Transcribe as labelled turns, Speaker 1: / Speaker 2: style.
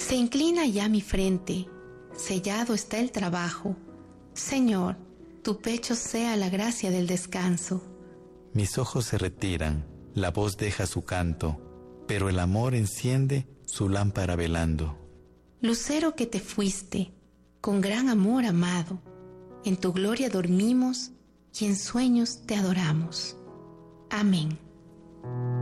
Speaker 1: Se inclina ya mi frente, sellado está el trabajo. Señor, tu pecho sea la gracia del descanso.
Speaker 2: Mis ojos se retiran, la voz deja su canto, pero el amor enciende su lámpara velando.
Speaker 1: Lucero que te fuiste, con gran amor amado, en tu gloria dormimos y en sueños te adoramos. Amén.